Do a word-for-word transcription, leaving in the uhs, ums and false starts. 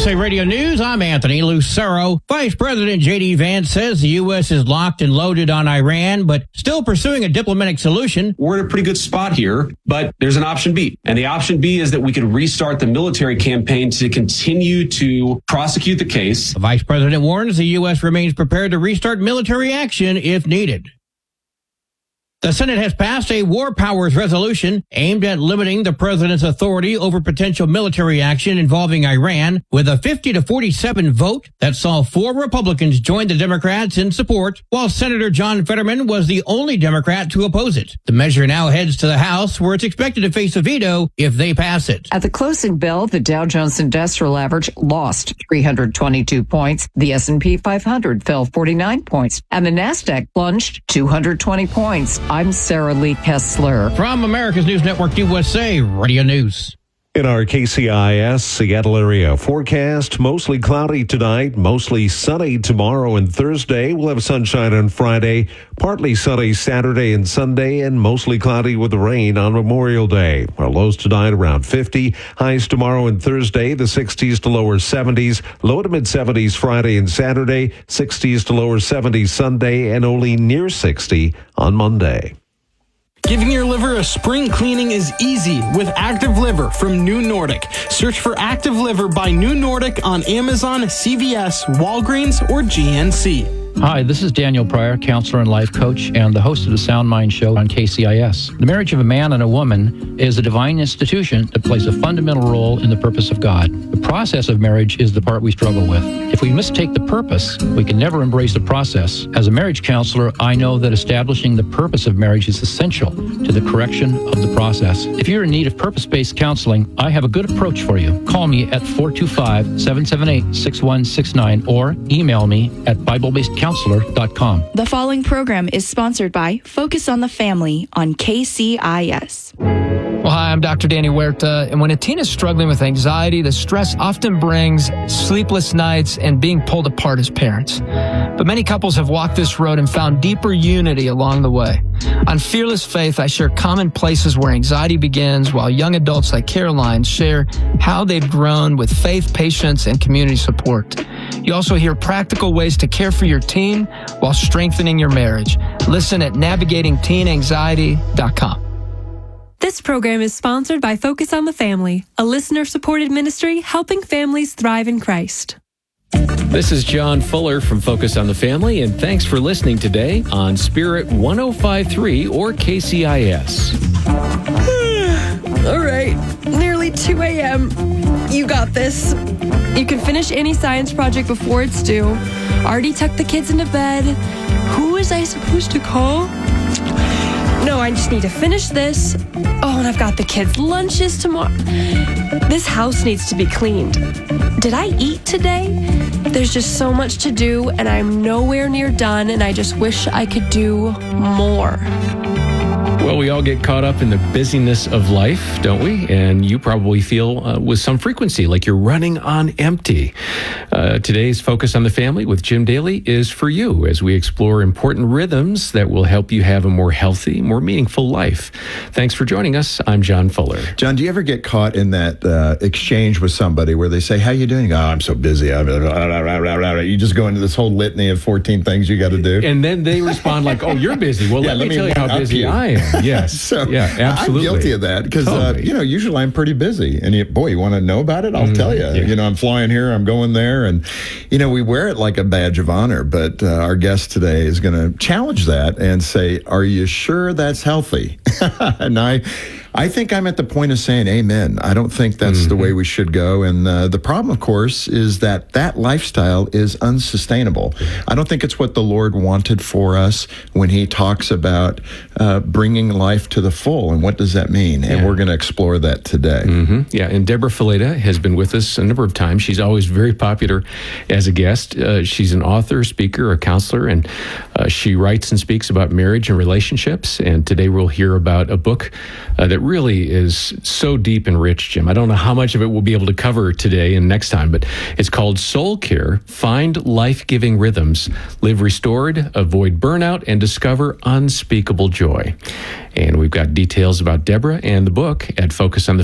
S A Radio News, I'm Anthony Lucero. Vice President J D. Vance says the U S is locked and loaded on Iran, but still pursuing a diplomatic solution. We're in a pretty good spot here, but there's an option B. And the option B is that we could restart the military campaign to continue to prosecute the case. The Vice President warns the U S remains prepared to restart military action if needed. The Senate has passed a war powers resolution aimed at limiting the president's authority over potential military action involving Iran with a fifty to forty-seven vote that saw four Republicans join the Democrats in support, while Senator John Fetterman was the only Democrat to oppose it. The measure now heads to the House, where it's expected to face a veto if they pass it. At the closing bell, the Dow Jones Industrial Average lost three hundred twenty-two points. The S and P five hundred fell forty-nine points, and the Nasdaq plunged two hundred twenty points. I'm Sarah Lee Kessler. From America's News Network U S A Radio News. In our K C I S Seattle area forecast, mostly cloudy tonight, mostly sunny tomorrow and Thursday. We'll have sunshine on Friday, partly sunny Saturday and Sunday, and mostly cloudy with rain on Memorial Day. Our lows tonight around fifty, highs tomorrow and Thursday, the sixties to lower seventies, low to mid seventies Friday and Saturday, sixties to lower seventies Sunday, and only near sixty on Monday. Giving your liver a spring cleaning is easy with Active Liver from New Nordic. Search for Active Liver by New Nordic on Amazon, C V S, Walgreens, or G N C. Hi, this is Daniel Pryor, counselor and life coach, and the host of the Sound Mind Show on K C I S. The marriage of a man and a woman is a divine institution that plays a fundamental role in the purpose of God. The process of marriage is the part we struggle with. If we mistake the purpose, we can never embrace the process. As a marriage counselor, I know that establishing the purpose of marriage is essential to the correction of the process. If you're in need of purpose-based counseling, I have a good approach for you. Call me at four two five, seven seven eight, six one six nine or email me at bible based counselor dot com. The following program is sponsored by Focus on the Family on K C I S. Well, hi, I'm Doctor Danny Huerta, and when a teen is struggling with anxiety, the stress often brings sleepless nights and being pulled apart as parents. But many couples have walked this road and found deeper unity along the way. On Fearless Faith, I share common places where anxiety begins, while young adults like Caroline share how they've grown with faith, patience, and community support. You also hear practical ways to care for your teen while strengthening your marriage. Listen at navigating teen anxiety dot com. This program is sponsored by Focus on the Family, a listener-supported ministry helping families thrive in Christ. This is John Fuller from Focus on the Family, and thanks for listening today on Spirit one oh five point three or K C I S. All right, nearly two a.m. You got this. You can finish any science project before it's due. Already tucked the kids into bed. Who was I supposed to call? No, I just need to finish this. Oh, and I've got the kids' lunches tomorrow. This house needs to be cleaned. Did I eat today? There's just so much to do, and I'm nowhere near done, and I just wish I could do more. Well, we all get caught up in the busyness of life, don't we? And you probably feel uh, with some frequency like you're running on empty. Uh, today's Focus on the Family with Jim Daly is for you as we explore important rhythms that will help you have a more healthy, more meaningful life. Thanks for joining us. I'm John Fuller. John, do you ever get caught in that uh, exchange with somebody where they say, how you doing? Oh, I'm so busy. You just go into this whole litany of fourteen things you got to do. And then they respond like, oh, you're busy. Well, yeah, let, let me tell you how busy you. I am. Yes. So yeah, absolutely. I'm guilty of that because, totally. uh, you know, usually I'm pretty busy. And, you, boy, you want to know about it? I'll mm, tell you. Yeah. You know, I'm flying here, I'm going there. And, you know, we wear it like a badge of honor. But uh, our guest today is going to challenge that and say, are you sure that's healthy? And I... I think I'm at the point of saying amen. I don't think that's mm-hmm. the way we should go. And uh, the problem, of course, is that that lifestyle is unsustainable. I don't think it's what the Lord wanted for us when he talks about uh, bringing life to the full. And what does that mean? And yeah. we're going to explore that today. Mm-hmm. Yeah, and Deborah Fileta has been with us a number of times. She's always very popular as a guest. Uh, she's an author, speaker, a counselor, and uh, she writes and speaks about marriage and relationships. And today we'll hear about a book uh, that really is so deep and rich, Jim. I don't know how much of it we'll be able to cover today and next time, but it's called Soul Care, Find Life-Giving Rhythms, Live Restored, Avoid Burnout, and Discover Unspeakable Joy. And we've got details about Deborah and the book at Focus on the